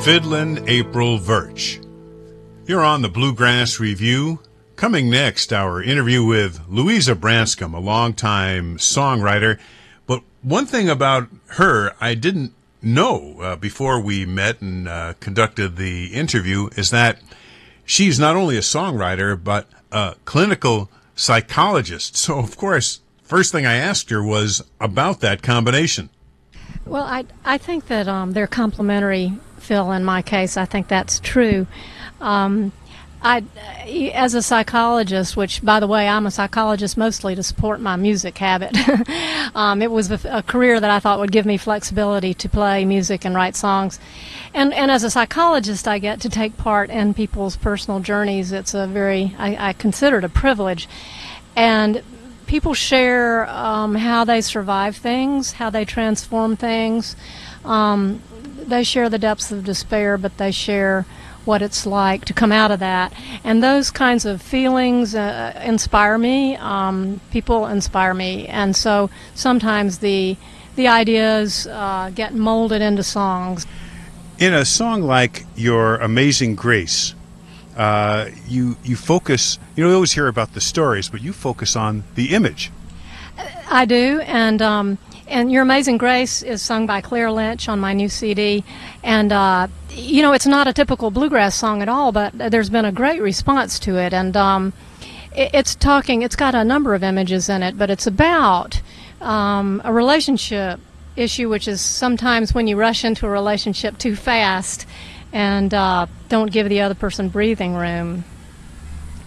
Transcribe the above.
Fiddlin' April Virch. You're on the Bluegrass Review. Coming next, our interview with Louisa Branscombe, a longtime songwriter. But one thing about her I didn't know before we met and conducted the interview is that she's not only a songwriter, but a clinical psychologist. So, of course, first thing I asked her was about that combination. Well, I think that they're complementary, Phil, in my case. I think that's true. As a psychologist, which, by the way, I'm a psychologist mostly to support my music habit. It was a career that I thought would give me flexibility to play music and write songs. And as a psychologist, I get to take part in people's personal journeys. It's I consider it a privilege. And people share how they survive things, how they transform things. They share the depths of despair, but they share what it's like to come out of that. And those kinds of feelings inspire me. People inspire me. And so sometimes the ideas get molded into songs. In a song like Your Amazing Grace, you focus, we always hear about the stories, but you focus on the image. I do, and Your Amazing Grace is sung by Claire Lynch on my new CD, and it's not a typical bluegrass song at all, but there's been a great response to it, and it's got a number of images in it, but it's about a relationship issue, which is sometimes when you rush into a relationship too fast and don't give the other person breathing room.